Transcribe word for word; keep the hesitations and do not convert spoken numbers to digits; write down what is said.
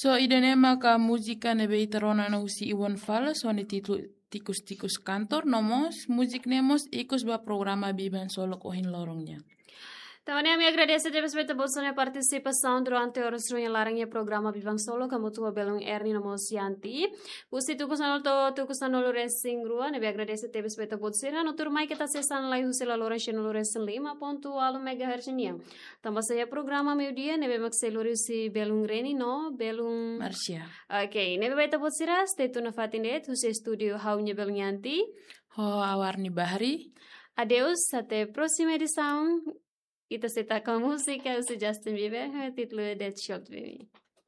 So idene maka muzika nebe iterona na usi iwan fala so ni titlu tikus-tikus kantor nomos muzik nemos ikus ba programa Biban Solo kohin lorongnya. Também me agradece a vossa participação durante a reunião laranja programa Bivang Solo kamu tua belong Erni nomosianti. Pusi tu kusan to tu kusan lo racing rua ne agradece te besbeta botsira no turmai kita sesan lai husela lorenche no racing lima ponto alo megahertz nia. Tambah saya programa meu dia ne bemak selorisi belong Reni no belong Marcia. Okay, ne beta botsira stay tu na fatinet husi studio haunya belong yanti. Ho awarni bahari. Adeus, até próxima edição. Kita cerita com música, o Justin Bieber, título Dead Shot Baby.